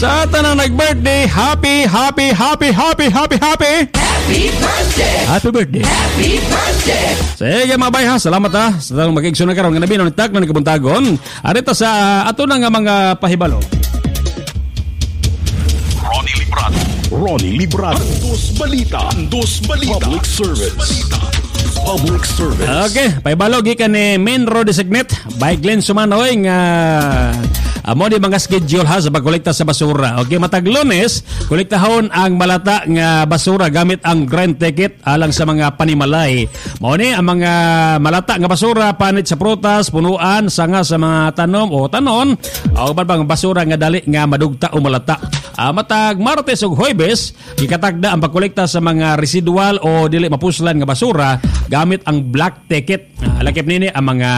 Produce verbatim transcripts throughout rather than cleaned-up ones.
Sa tanang nag-birthday, happy, happy, happy, happy, happy, happy. Happy birthday! Happy birthday. Happy birthday! Sige mga bay ha, salamat ha. Sa tanong mag-igso na karoon, nga nabi, nanitak na nagkabuntagon. Arita sa ato na nga mga pahibalo. Ronnie Librado. Ronnie Librado. Dos Balita. Dos Balita. Public Service. Balita. Public Service. Okay, pahibalo gikan ni Main Road Designate by Glenn Sumanoy nga amo di mga schedule ha sa pagkolekta sa basura. Okay, matag Lunes, kolektahon ang malata nga basura gamit ang grant ticket alang sa mga panimalay. Mao ni ang mga malata nga basura panit sa prutas, punuan, sanga sa mga tanom o tanon, o uban pang basura nga dali nga madugta o malata. Uh, matag Martes ug Huwebes, gikatagda ang pagkolekta sa mga residual o dili mapuslan nga basura gamit ang black ticket. Uh, lakip nini ang mga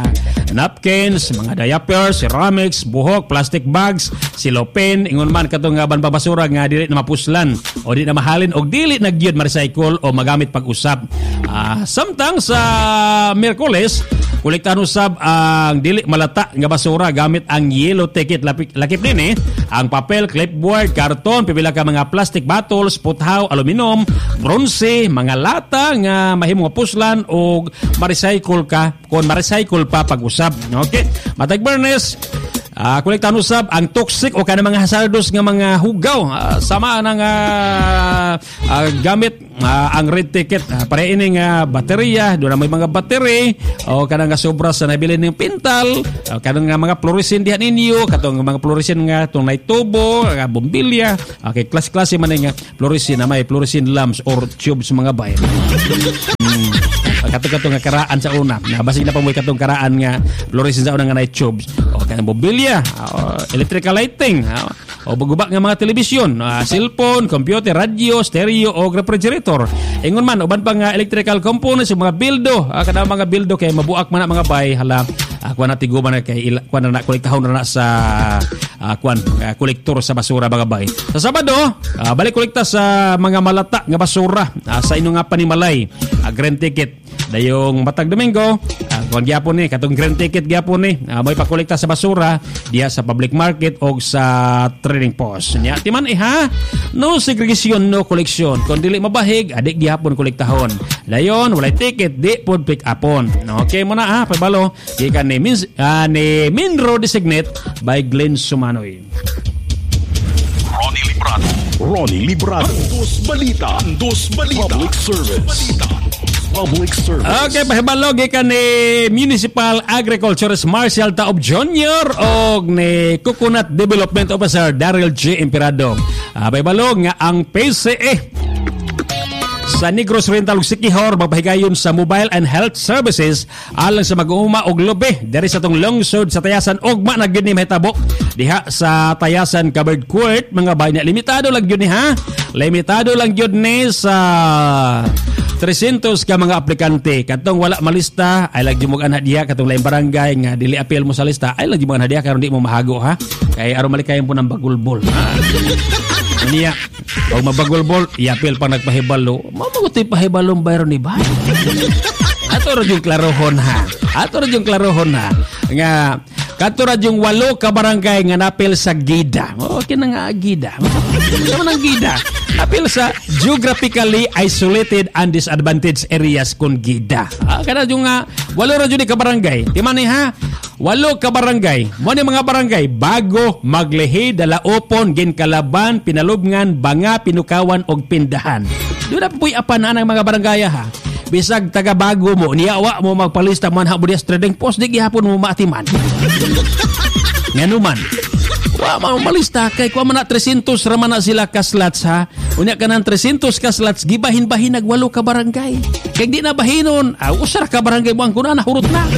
napkins, mga diapers, ceramics, buhok, plastic bags, silopin, ingon man katong nga ban basura nga dili na mapuslan o dili na mahalin o dili na gyud ma-recycle o magamit pag-usab. Uh, samtang sa Miyerkules, kolektahan usab ang dili malata nga basura gamit ang yellow ticket. Lakip, lakip nini ang papel, clipboard, karton, pipila ka mga plastic bottles, puthaw, aluminum, bronze, mga lata nga mahimong mapuslan o ma-recycle ka kung ma-recycle pa pag-usab. Okay, matag Bernes, uh, kolektahan usab ang toxic o kanang mga hazardous nga mga hugaw. Uh, sama nang uh, uh, gamit uh, ang red ticket. Uh, para ini nga baterya, doon na may mga battery o kanang nga sobra sa nabili ng pintal, uh, kanang nga mga fluorescent dihan ninyo, katong mga fluorescent nga itong na tubo, uh, bombilya. Okay, klase-klase man nga fluorescent na may fluorescent lamps or tubes mga bayan. hmm. Katong-katong nga karaan sa una. Nabasig na pa mo katong karaan nga fluorescent sa una nga na tubes. O kanang bombilya, o electrical lighting, o bagubak nga mga telebisyon, uh, cellphone, computer, radio, stereo o refrigerator. Ingon man uban pa nga electrical components, mga bildo, uh, kada mga bildo kay mabuak man na mga bay hala. Uh, kuan na tiguman na kay ila, kuan na kolektahon na, na sa uh, kuan uh, kolektor sa basura mga bay. Sa Sabado, uh, balik kolekta sa mga malata nga basura uh, sa inyo nga panimalay, uh, grant ticket. Dayong matag Domingo, uh, kuan gyapon ni katong grant ticket gyapon ni uh, may pakolekta sa basura diya sa public market o sa trading post. Nya timan eh ha, no segregation, no collection. Kung dili mabahig, adik gyapon kolektahon. Dayon walay ticket, di pod pick upon. Okay mo na ha, pabalo gikan ni Min uh, ni Minro Designate by Glenn Sumanoy. Ronnie Librado. Ronnie Librado. Dos Balita. Dos Balita. Public Service. Balita. Public Service. Okay, pahibalo gikan ni Municipal Agriculturist Marcial Taob Junior o ni Coconut Development Officer Daryl J. Emperado. Uh, pahibalo nga ang P C E sa Negros Oriental ug Siquijor magpahigayon sa Mobile and Health Services alang sa mag-uuma og lobe diri sa tong lungsod sa Tayasan ugma na gyud ni mahitabo diha sa Tayasan Covered Court mga bahay. Limitado lang gyud ni ha, limitado lang gyud ni sa three hundred ka mga aplikante. Katong wala malista ay lagi mo ana diha, katong lain barangay nga dili appeal mo sa lista ay lagi mo ana diha karon di mo mahago ha, kay aron malikayan po ng bagulbol. Niya, o mabagulbol, i-appeal pa nagpahibalo. Mamaguti pahibalong bayro ni bay. Ato ra yung klarohon ha. Ato ra yung klarohon ha. Nga, kato ra yung walo ka barangay nga napil sa Gida. Okay na nga Gida. Sama ng Gida. Napil sa geographically isolated and disadvantaged areas kon Gida. Ah, kana yung nga, walo ra yung ka barangay. Timan ni ha? Walo ka barangay. Mo ni mga barangay bago, maglehi, dalaopon, ginkalaban, pinalubngan, banga, pinukawan og pindahan. Doon na po'y apan ang mga barangay ha. Bisag taga bago mo, niyawa mo magpalista man ha budias trading post, di gihapon mo maatiman. Nganuman. Wa mo malista kay kuha man na three hundred raman na sila ka slots ha. Unya ka ng three hundred ka slots gibahin-bahin nagwalo ka barangay. Kay di na bahinon, ah, usar ka barangay mo ang kuna na hurot na.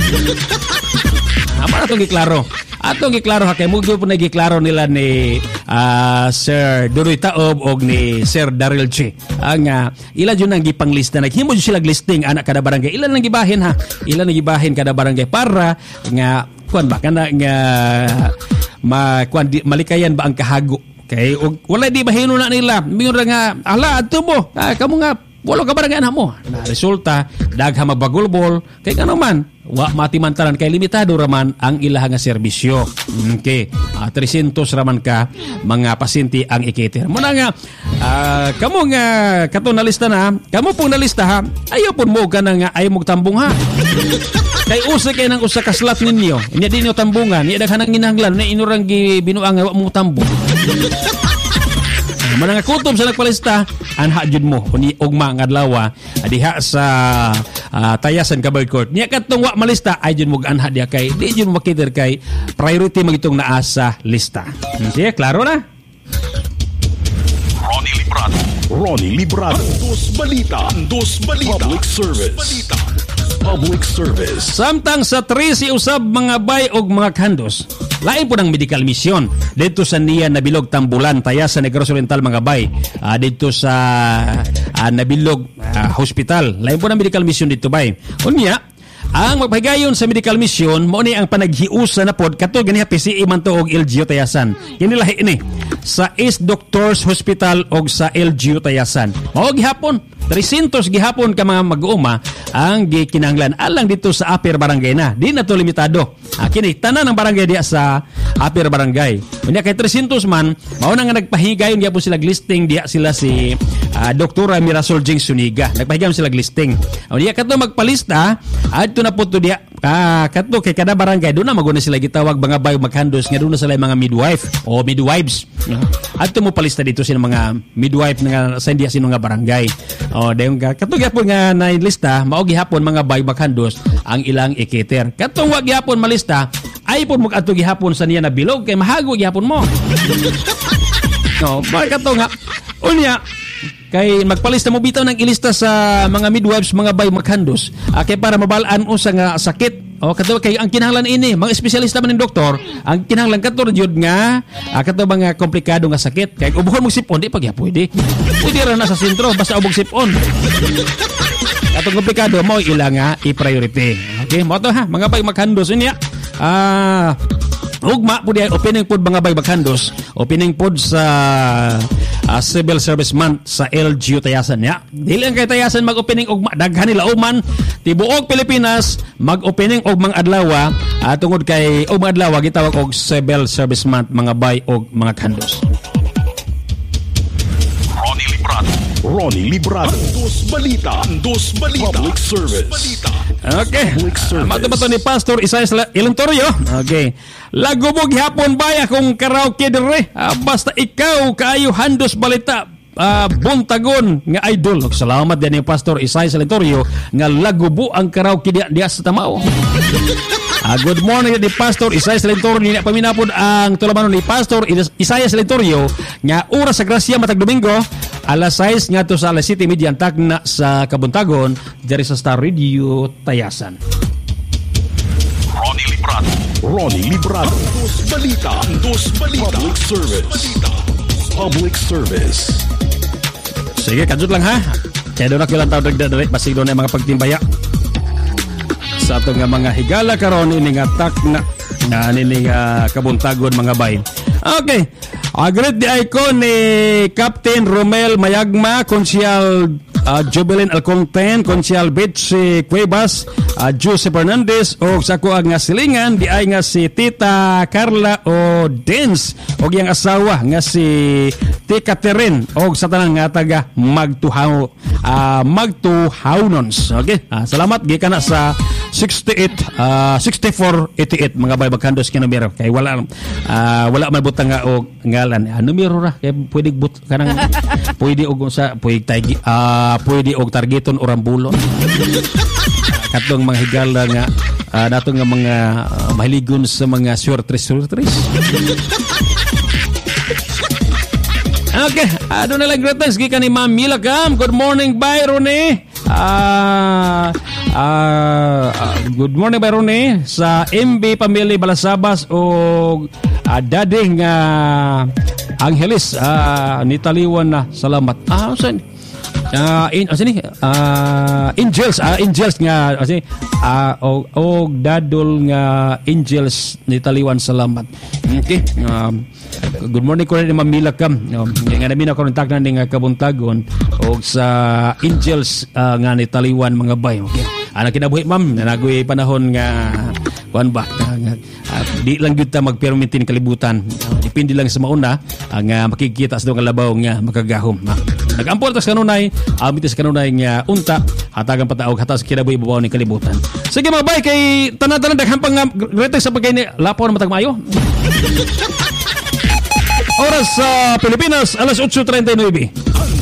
Apa atong giklaro? Atong giklaro ha kay mugdo po na giklaro nila ni uh, Sir Duroy Taob og ni Sir Daryl J. Ang uh, ila jud nang gipanglista, naghimo jud sila listing anak kada barangay. Ilan nang gibahin ha? Ilan nang gibahin kada barangay para nga kuan ba kana nga ma kuan di, malikayan ba ang kahago. Kay og wala di bahino na nila. Mingon ra nga ala adto mo. Ah, kamo nga wala ka barangay na mo. Na resulta, dagha magbagulbol, kay ka naman, wa matimantalan kay limitado raman ang ilaha nga serbisyo. Okay. Uh, three hundred raman ka mga pasyente ang ikiter. Muna nga, uh, kamo nga kato na lista na, kamo pong nalista ha, ayaw po mo ka na nga ayaw mong tambong ha. Kay usa kay nang usa ka slot ninyo, inya din yung tambungan, inya daghan ang ginahanglan, na inurang binuang nga wa mong tambong. Manang kutob sa nagpalista, anha jud mo kuni ugma nga adlaw diha sa uh, Tayasan Kabal Court. Nya katong wa malista ay jud mo anha diha kay di jud makiter kay priority magitong naa sa lista. Sige, klaro na. Ronnie Librado. Ronnie Librado. Dos balita. Dos balita. Public service. Balita. Public service. Samtang sa three si usab mga bay og mga kandos. Lain po ng medical mission dito sa niya Nabilog Tambulan, Tayasan Negros Oriental mga bay. Uh, dito sa uh, Nabilog uh, Hospital. Lain po ng medical mission dito bay. Unya, ang magpahigayon sa medical mission mo ni ang panaghiusa na pod kato ganiha P C I man to og L G U Tayasan. Kini lahi ini sa East Doctors Hospital og sa L G U Tayasan. Mao gihapon three hundred gihapon ka mga mag-uuma ang gikinahanglan alang dito sa Upper Barangay na. Di na to limitado. Ah, kini tanan ng barangay diya sa Upper Barangay. Unya kay three hundred man, mao na nga nagpahigayon gyapon sila listing diya sila si uh, Doktora Mirasol Jing Suniga. Nagpahigayon sila listing. Unya kato magpalista adto na po to diya ah, kato kay kada barangay do na maguna sila gitawag mga bayo maghandos nga do na sila mga midwife o midwives. Uh, adto mo palista dito sila mga midwife nga sa diya sino nga barangay. O dayon ka kato gyapon nga na lista mao gihapon mga bayo maghandos ang ilang ikiter. Katong wa gihapon malista ay po mag adto gihapon sa niya Nabilog kay mahago gihapon mo. No, kato nga unya kay magpalista mo bitaw ng ilista sa mga midwives mga bay maghandos uh, kay para mabalaan o sa nga sakit o kato kay ang kinahanglan ini mga espesyalista man ng doktor ang kinahanglan kato jud nga uh, kato mga komplikado nga sakit kay ubuhon mo sipon di pag pwede pwede ra na sa sentro basta ubog sipon katong komplikado mo ilang nga i-priority. Okay mo to ha mga bay maghandos unya ah uh, ugma po di opening pod mga bay maghandos opening pod sa Uh, Civil Service Month sa L G U Tayasan ya. Dili ang kay Tayasan mag-opening og daghan nila uman tibuok Pilipinas mag-opening og mga adlaw uh, tungod kay og mga adlaw gitawag og Civil Service Month mga bay og mga kandos. Ronnie Librado. Ronnie Librado. Dos balita. Dos balita. Public service. Balita. Okay. Uh, Mato-mato ni Pastor Isaias Elentorio. Okay. Lagubog hapon ba akong karaoke dire? Uh, basta ikaw kaayo handos balita. Uh, buntagon nga idol. Salamat din ni Pastor Isaias Elentorio nga lagubo ang karaoke dia, dia sa Tamao. Uh, good morning ni Pastor Isaias Elentorio. Ni paminapod ang tulamanon ni Pastor Isaias Elentorio nga oras sa Gracia matag Domingo alas sais nga to sa alas siyete media tagna sa Kabuntagon diri sa Star Radio Tayasan. Ronnie Librado. Ronnie Librado. Dos balita. Dos balita. Public service. Balita. Public service. Sige, kadjud lang ha. Kaya doon na kilang tao dagdadari basig doon ay mga pagtimbaya sa ato nga mga higala karon ini nga takna na ini nga Kabuntagon mga bay. Okay. Agreed di icon ni Captain Romel Mayagma, Konsyal uh, Jubilin Alconten, Konsyal Betsy Cuevas, uh, Jose Fernandez o sa kuag nga silingan di ay nga si Tita Carla o Dens o yang asawa nga si Tika Terin o sa tanang nga taga Magtuhaw uh, Magtuhawnons. Okay? Uh, salamat gikan na sa sixty-eight uh, sixty-four eighty-eight mga bay magkandos kay numero kay wala uh, wala man butang nga og ngalan ah, numero ra kay pwede but kanang pwede og sa pwede tagi uh, pwede og targeton o rambulon katong mga higala nga uh, dato nga mga uh, mahiligon sa mga surtres surtres. Okay, adto na lang greetings gikan ni Ma'am Mila Cam. Good morning bye Ronnie. Ah, uh, uh, uh, good morning ba Ronnie sa M B Family Balasabas o uh, dading uh, Angeles uh, ni Taliwan na salamat. Ah, saan? Uh, in asa ni? Uh, Angels, uh, Angels nga asa uh, og og dadol nga Angels ni Taliwan salamat. Okay. Um, Good morning ko rin Mamila Kam. No, nga namin ako kontak na ning kabuntagon og sa Angels uh, nga ni Taliwan mga bay. Okay. Ana kinabuhi ma'am, nagoy panahon nga kuan ba nga, uh, di lang gyud ta magpermit ni kalibutan. Uh, depende lang sa mauna ang uh, makikita sa nga labaw nga makagahom. Uh, Nag-ampor tas kanunay, amitis kanunay nga unta hatagang pataog hatas kinabuhi babaw ni kalibutan. Sige mga bay kay tanan-tanan daghang pang greeting sa pagkay ni lapo na matag maayo. Oras sa Pilipinas, alas eight thirty-nine.